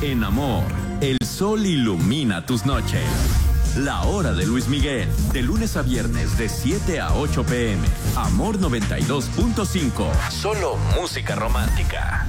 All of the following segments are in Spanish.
En Amor, el sol ilumina tus noches. La hora de Luis Miguel, de lunes a viernes de 7 a 8 p.m. Amor 92.5. Solo música romántica.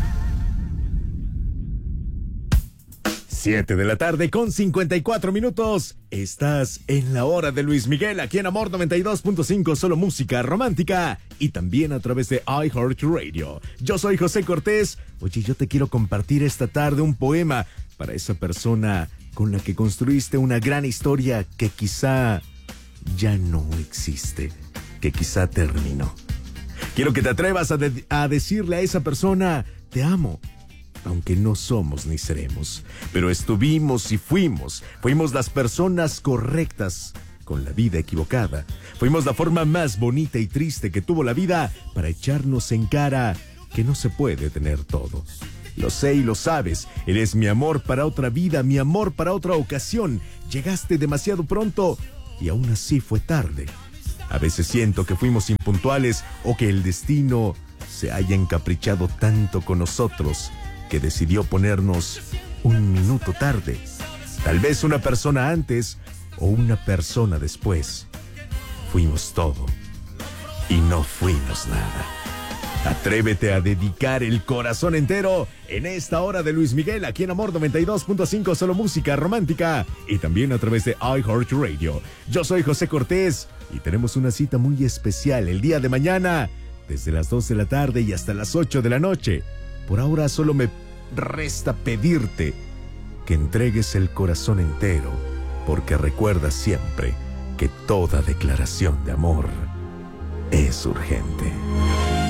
7 de la tarde con 54 minutos. Estás en la hora de Luis Miguel, aquí en Amor 92.5, solo música romántica. Y también a través de iHeartRadio. Yo soy José Cortés. Oye, yo te quiero compartir esta tarde un poema para esa persona con la que construiste una gran historia que quizá ya no existe, que quizá terminó. Quiero que te atrevas a decirle a esa persona, te amo. Aunque no somos ni seremos, pero estuvimos y fuimos las personas correctas con la vida equivocada. Fuimos la forma más bonita y triste que tuvo la vida para echarnos en cara que no se puede tener todo. Lo sé y lo sabes, eres mi amor para otra vida, mi amor para otra ocasión. Llegaste demasiado pronto y aún así fue tarde. A veces siento que fuimos impuntuales o que el destino se haya encaprichado tanto con nosotros que decidió ponernos un minuto tarde. Tal vez una persona antes o una persona después. Fuimos todo y no fuimos nada. Atrévete a dedicar el corazón entero en esta hora de Luis Miguel, aquí en Amor 92.5, solo música romántica, y también a través de iHeartRadio. Yo soy José Cortés y tenemos una cita muy especial el día de mañana, desde las 2 de la tarde y hasta las 8 de la noche. Por ahora solo me resta pedirte que entregues el corazón entero, porque recuerda siempre que toda declaración de amor es urgente.